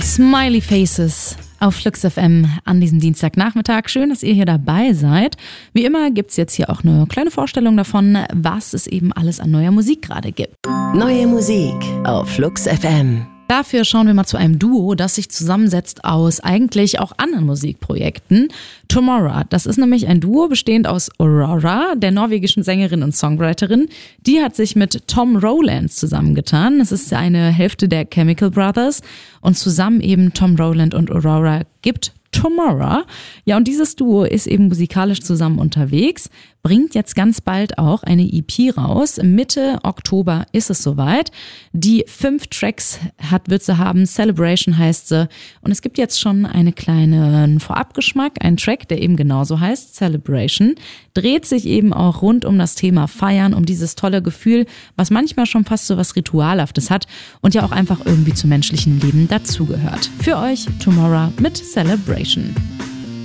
Smiley Faces auf Flux FM an diesem Dienstagnachmittag. Schön, dass ihr hier dabei seid. Wie immer gibt es jetzt hier auch eine kleine Vorstellung davon, was es eben alles an neuer Musik gerade gibt. Neue Musik auf Flux FM. Dafür schauen wir mal zu einem Duo, das sich zusammensetzt aus eigentlich auch anderen Musikprojekten. Tomorrow, das ist nämlich ein Duo bestehend aus Aurora, der norwegischen Sängerin und Songwriterin. Die hat sich mit Tom Rowland zusammengetan. Das ist eine Hälfte der Chemical Brothers und zusammen eben Tom Rowland und Aurora gibt Tomorrow. Ja, und dieses Duo ist eben musikalisch zusammen unterwegs, bringt jetzt ganz bald auch eine EP raus. Mitte Oktober ist es soweit. Die 5 Tracks wird sie haben. Celebration heißt sie. Und es gibt jetzt schon einen kleinen Vorabgeschmack. Ein Track, der eben genauso heißt, Celebration, dreht sich eben auch rund um das Thema Feiern, um dieses tolle Gefühl, was manchmal schon fast so was Ritualhaftes hat und ja auch einfach irgendwie zum menschlichen Leben dazugehört. Für euch Tomorrow mit Celebration.